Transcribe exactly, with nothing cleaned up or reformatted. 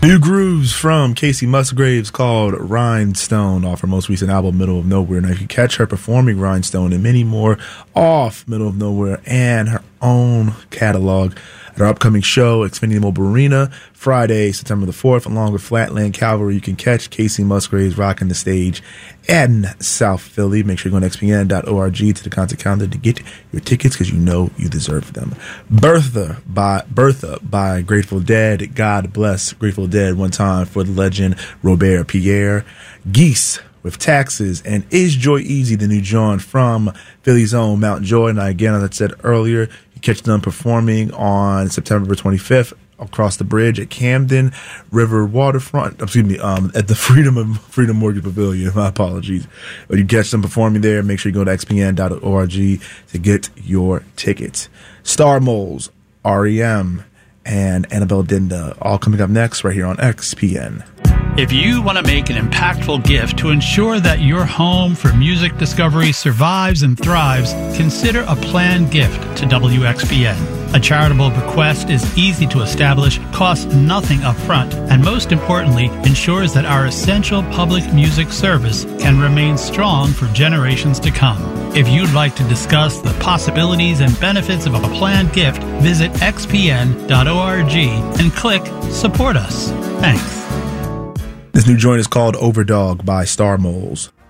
New grooves from Casey Musgraves called Rhinestone off her most recent album, Middle of Nowhere. Now, you can catch her performing Rhinestone and many more off Middle of Nowhere and her own catalog at our upcoming show, Xfinity Mobile Arena, Friday, September the fourth, along with Flatland Cavalry. You can catch Casey Musgraves rocking the stage in South Philly. Make sure you go to X P N dot org to the concert calendar to get your tickets because you know you deserve them. Bertha by Bertha by Grateful Dead. God bless Grateful Dead one time for the legend Robert Pierre. Geese with Taxes, and Is Joy Easy, the new joint from Philly's own Mount Joy. And again, as I said earlier, you catch them performing on September twenty-fifth across the bridge at Camden River Waterfront. Excuse me, um, at the Freedom of Freedom Mortgage Pavilion. My apologies. But you catch them performing there. Make sure you go to X P N dot org to get your tickets. Star Moles, R E M, and Annabelle Dinda, all coming up next right here on X P N. If you want to make an impactful gift to ensure that your home for music discovery survives and thrives, consider a planned gift to W X B N. A charitable bequest is easy to establish, costs nothing up front, and most importantly, ensures that our essential public music service can remain strong for generations to come. If you'd like to discuss the possibilities and benefits of a planned gift, visit X P N dot org and click Support Us. Thanks. This new joint is called Overdog by Star Moles.